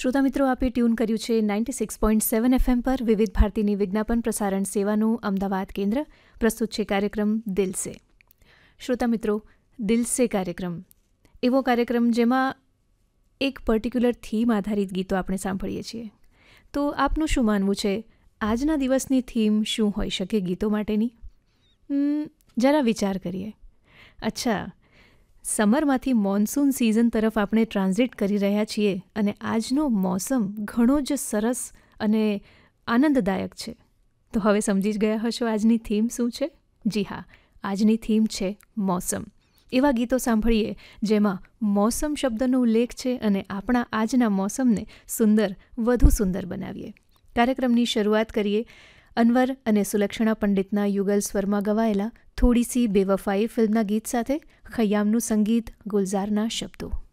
શ્રોતા મિત્રો, આપે ટ્યુન કર્યું છે 96.7 FM પર વિવિધ ભારતીની વિજ્ઞાપન પ્રસારણ સેવાનું અમદાવાદ કેન્દ્ર. પ્રસ્તુત છે કાર્યક્રમ દિલ સે. શ્રોતા મિત્રો, દિલ સે કાર્યક્રમ એવો કાર્યક્રમ જેમાં એક પર્ટિક્યુલર થીમ આધારિત ગીતો આપણે સાંભળીએ છીએ. તો આપનું શું માનવું છે, આજના દિવસની થીમ શું હોઈ શકે ગીતો માટેની? જરા વિચાર કરીએ. અચ્છા, સમરમાંથી મોન્સૂન સિઝન તરફ આપણે ટ્રાન્ઝિટ કરી રહ્યા છીએ અને આજનો મોસમ ઘણો જ સરસ અને આનંદદાયક છે. તો હવે સમજી જ ગયા હશો આજની થીમ શું છે? જી હા, આજની થીમ છે મોસમ. એવા ગીતો સાંભળીએ જેમાં મોસમ શબ્દનો ઉલ્લેખ છે અને આપણા આજના મોસમને વધુ સુંદર બનાવીએ. કાર્યક્રમની શરૂઆત કરીએ અનવર અને સુલક્ષણા પંડિતના યુગલ સ્વરમાં ગવાયેલા થોડી સી બેવફાઈ ફિલ્મના ગીત સાથે. ખય્યામનું સંગીત, ગુલઝારના શબ્દો.